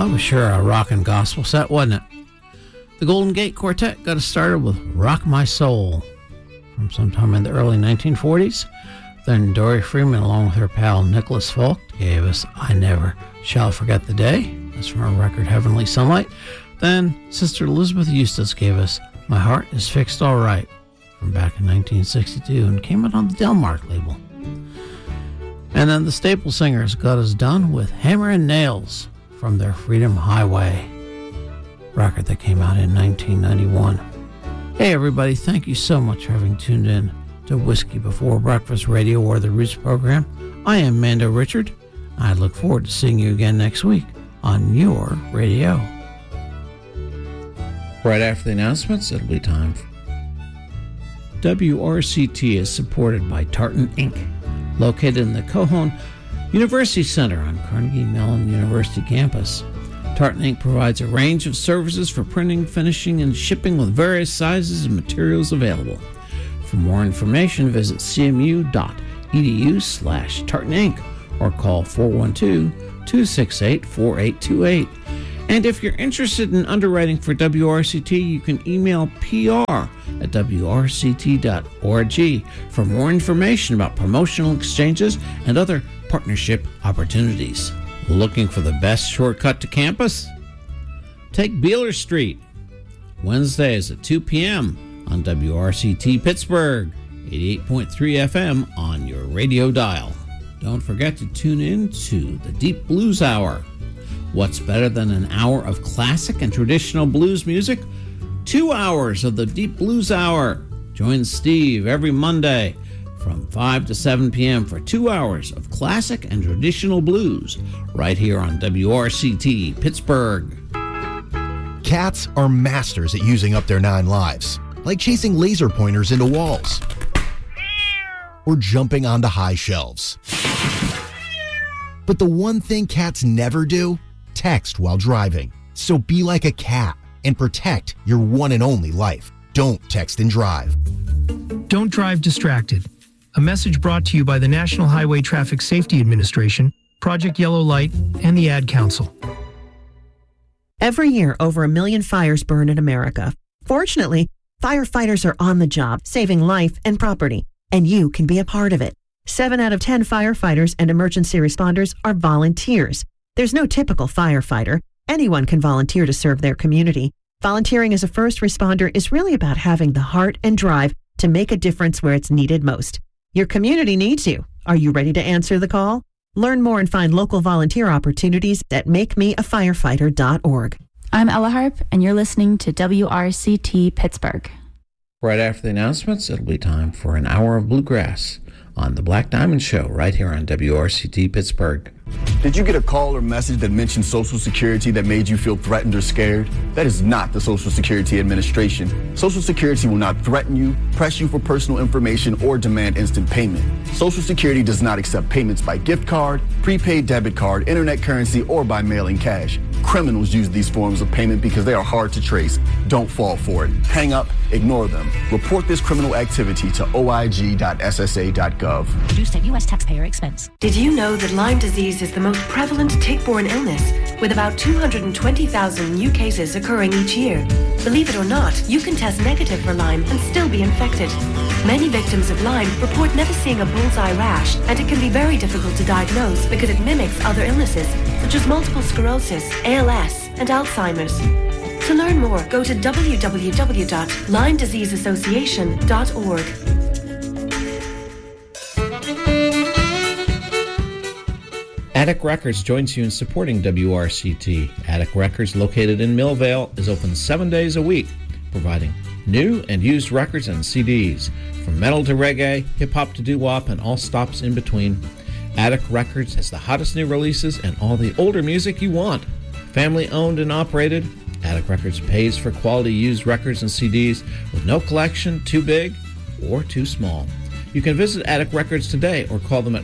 That was sure a rockin' gospel set, wasn't it? The Golden Gate Quartet got us started with Rock My Soul from sometime in the early 1940s. Then Dory Freeman, along with her pal Nicholas Falk, gave us I Never Shall Forget the Day. That's from her record Heavenly Sunlight. Then Sister Elizabeth Eustace gave us My Heart Is Fixed All Right from back in 1962 and came out on the Delmark label. And then the Staple Singers got us done with Hammer and Nails from their Freedom Highway record that came out in 1991. Hey everybody, thank you so much for having tuned in to Whiskey Before Breakfast Radio or the Roots program. I am Mando Richard. I look forward to seeing you again next week on your radio. Right after the announcements, it'll be time. WRCT is supported by Tartan Inc., located in the Cohon University Center on Carnegie Mellon University campus. Tartan Inc. provides a range of services for printing, finishing, and shipping with various sizes and materials available. For more information, visit cmu.edu/Tartan Inc. or call 412-268-4828. And if you're interested in underwriting for WRCT, you can email pr@wrct.org for more information about promotional exchanges and other partnership opportunities. Looking for the best shortcut to campus? Take Beeler Street, Wednesdays at 2 p.m. on WRCT Pittsburgh, 88.3 FM on your radio dial. Don't forget to tune in to the Deep Blues Hour. What's better than an hour of classic and traditional blues music? 2 hours of the Deep Blues Hour. Join Steve every Monday from 5 to 7 p.m. for 2 hours of classic and traditional blues right here on WRCT Pittsburgh. Cats are masters at using up their 9 lives, like chasing laser pointers into walls or jumping onto high shelves. But the one thing cats never do? Text while driving. So be like a cat and protect your one and only life. Don't text and drive. Don't drive distracted. A message brought to you by the National Highway Traffic Safety Administration, Project Yellow Light, and the Ad Council. Every year, over 1 million fires burn in America. Fortunately, firefighters are on the job, saving life and property, and you can be a part of it. 7 out of 10 firefighters and emergency responders are volunteers. There's no typical firefighter. Anyone can volunteer to serve their community. Volunteering as a first responder is really about having the heart and drive to make a difference where it's needed most. Your community needs you. Are you ready to answer the call? Learn more and find local volunteer opportunities at makemeafirefighter.org. I'm Ella Harp, and you're listening to WRCT Pittsburgh. Right after the announcements, it'll be time for an hour of bluegrass on the Black Diamond Show right here on WRCT Pittsburgh. Did you get a call or message that mentioned Social Security that made you feel threatened or scared? That is not the Social Security Administration. Social Security will not threaten you, press you for personal information, or demand instant payment. Social Security does not accept payments by gift card, prepaid debit card, internet currency, or by mailing cash. Criminals use these forms of payment because they are hard to trace. Don't fall for it. Hang up, ignore them. Report this criminal activity to oig.ssa.gov. Produced at U.S. taxpayer expense. Did you know that Lyme disease is the most prevalent tick-borne illness, with about 220,000 new cases occurring each year? Believe it or not, you can test negative for Lyme and still be infected. Many victims of Lyme report never seeing a bullseye rash, and it can be very difficult to diagnose because it mimics other illnesses, such as multiple sclerosis, ALS, and Alzheimer's. To learn more, go to www.LymeDiseaseAssociation.org. Attic Records joins you in supporting WRCT. Attic Records, located in Millvale, is open 7 days a week, providing new and used records and CDs, from metal to reggae, hip-hop to doo-wop, and all stops in between. Attic Records has the hottest new releases and all the older music you want. Family owned and operated, Attic Records pays for quality used records and CDs with no collection too big or too small. You can visit Attic Records today or call them at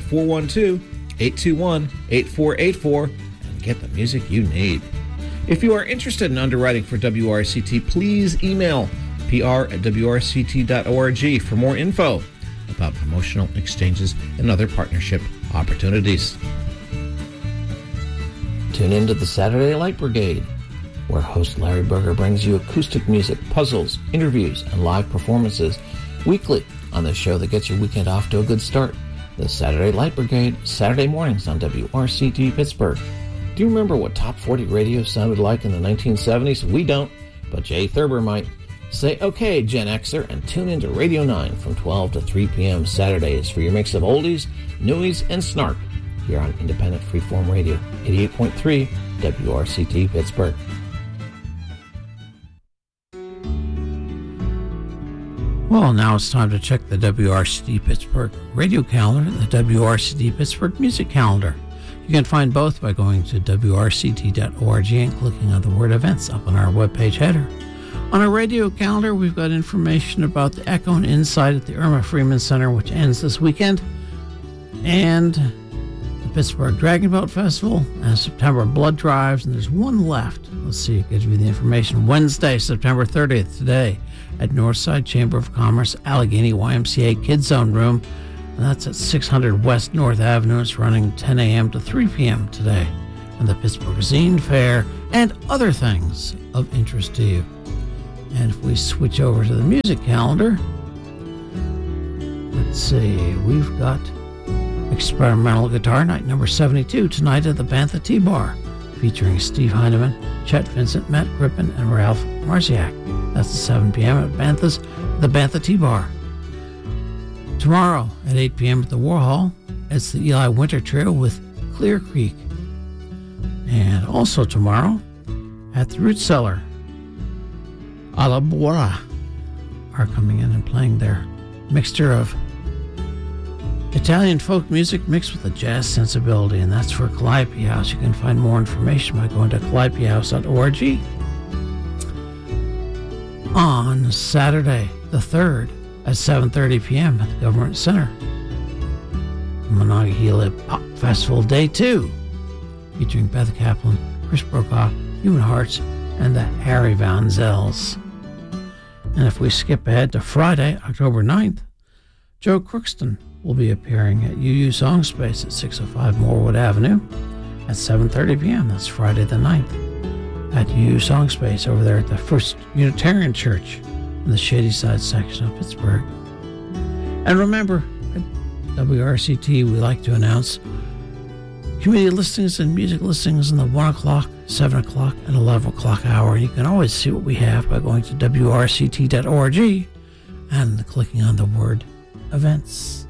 412-821-8484 and get the music you need. If you are interested in underwriting for WRCT, please email pr@wrct.org for more info about promotional exchanges and other partnership opportunities. tune in to the Saturday Light Brigade, where host Larry Berger brings you acoustic music, puzzles, interviews, and live performances weekly on the show that gets your weekend off to a good start. The Saturday Light Brigade, Saturday mornings on WRCT Pittsburgh. Do you remember what Top 40 radio sounded like in the 1970s? We don't, but Jay Thurber might. Say okay, Gen Xer, and tune into Radio 9 from 12 to 3 p.m. Saturdays for your mix of oldies, newies, and snark here on Independent Freeform Radio, 88.3 WRCT Pittsburgh. Well, now it's time to check the WRCT Pittsburgh radio calendar and the WRCT Pittsburgh music calendar. You can find both by going to WRCT.org and clicking on the word events up on our webpage header. On our radio calendar, we've got information about the Echo and Insight at the Irma Freeman Center, which ends this weekend, and the Pittsburgh Dragon Boat Festival and September blood drives, and there's one left. Let's see, it gives you the information. Wednesday, September 30th, today, at Northside Chamber of Commerce, Allegheny YMCA Kids Zone Room, and that's at 600 West North Avenue. It's running 10 a.m. to 3 p.m. today. And the Pittsburgh Zine Fair, and other things of interest to you. And if we switch over to the music calendar, let's see, we've got Experimental Guitar Night number 72 tonight at the Bantha Tea Bar, featuring Steve Heineman, Chet Vincent, Matt Crippen, and Ralph Marziak. That's at 7 p.m. at the Bantha Tea Bar. Tomorrow at 8 p.m. at the Warhol, it's the Eli Winter Trio with Clear Creek. And also tomorrow at the Root Cellar, Alabora are coming in and playing their mixture of Italian folk music mixed with a jazz sensibility, and that's for Calliope House. You can find more information by going to calliopehouse.org. On Saturday, the 3rd, at 7:30 p.m. at the Government Center, Monongahela Pop Festival Day 2, featuring Beth Kaplan, Chris Brokaw, Human Hearts, and the Harry Van Zels. And if we skip ahead to Friday, October 9th, Joe Crookston will be appearing at UU Song Space at 605 Morewood Avenue at 7:30 p.m. That's Friday the 9th at UU Song Space over there at the First Unitarian Church in the Shadyside section of Pittsburgh. And remember, at WRCT, we like to announce community listings and music listings in the 1 o'clock, 7 o'clock, and 11 o'clock hour. And you can always see what we have by going to WRCT.org and clicking on the word events.